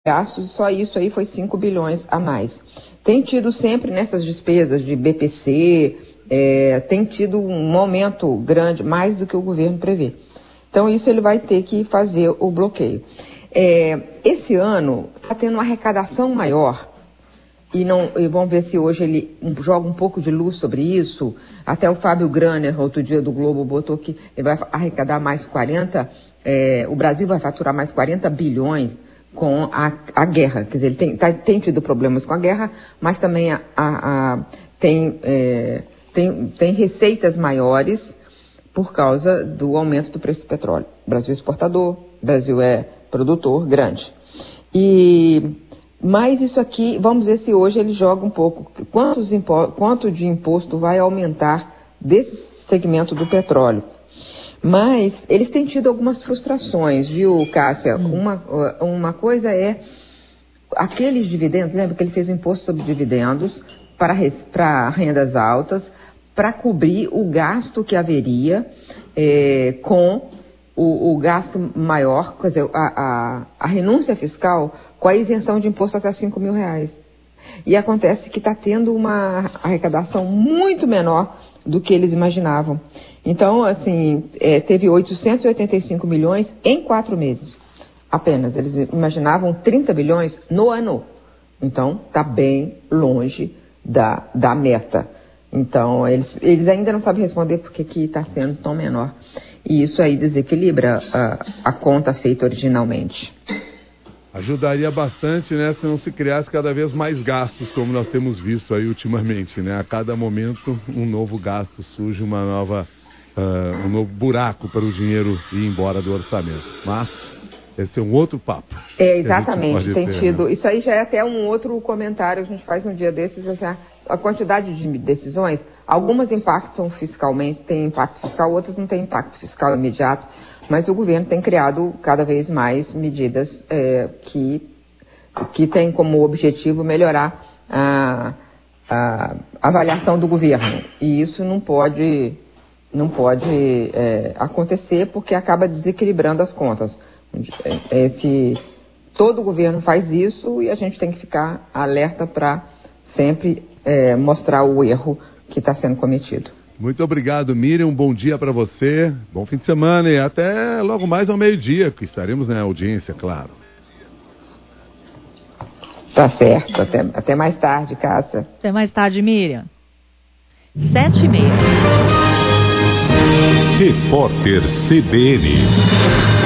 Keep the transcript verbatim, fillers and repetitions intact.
gastos, só isso aí foi cinco bilhões a mais. Tem tido sempre nessas despesas de B P C, é, tem tido um aumento grande, mais do que o governo prevê. Então isso ele vai ter que fazer o bloqueio. É, esse ano está tendo uma arrecadação maior, e, não, e vamos ver se hoje ele joga um pouco de luz sobre isso. Até o Fábio Graner, outro dia do Globo, botou que ele vai arrecadar mais quarenta, é, o Brasil vai faturar mais quarenta bilhões com a, a guerra. Quer dizer, ele tem, tá, tem tido problemas com a guerra, mas também a, a, a, tem, é, tem, tem receitas maiores por causa do aumento do preço do petróleo. O Brasil é exportador, o Brasil é produtor grande. E, mas isso aqui, vamos ver se hoje ele joga um pouco. Quantos impo, quanto de imposto vai aumentar desse segmento do petróleo? Mas eles têm tido algumas frustrações, viu, Cássia? Hum. Uma, uma coisa é aqueles dividendos, lembra que ele fez o imposto sobre dividendos para, para rendas altas, para cobrir o gasto que haveria é, com o, o gasto maior, quer dizer, a, a, a renúncia fiscal com a isenção de imposto até cinco mil reais. E acontece que está tendo uma arrecadação muito menor do que eles imaginavam. Então, assim, é, teve oitocentos e oitenta e cinco milhões em quatro meses, apenas. Eles imaginavam trinta bilhões no ano. Então, está bem longe da, da meta. Então, eles, eles ainda não sabem responder porque que está sendo tão menor. E isso aí desequilibra a, a conta feita originalmente. Ajudaria bastante, né, se não se criasse cada vez mais gastos, como nós temos visto aí ultimamente, né? A cada momento um novo gasto surge, uma nova, uh, um novo buraco para o dinheiro ir embora do orçamento. Mas esse é um outro papo. É, exatamente, tem ter, tido, né? Isso aí já é até um outro comentário, a gente faz um dia desses, assim, a quantidade de decisões, algumas impactam fiscalmente, tem impacto fiscal, outras não têm impacto fiscal imediato, mas o governo tem criado cada vez mais medidas é, que, que têm como objetivo melhorar a, a avaliação do governo. E isso não pode, não pode é, acontecer porque acaba desequilibrando as contas. Esse, todo governo faz isso e a gente tem que ficar alerta para sempre é, mostrar o erro que está sendo cometido. Muito obrigado, Miriam. Um bom dia para você. Bom fim de semana e até logo mais ao meio-dia, que estaremos na audiência, claro. Tá certo. Até, até mais tarde, Cássia. Até mais tarde, Miriam. Sete e meia. Repórter C B N.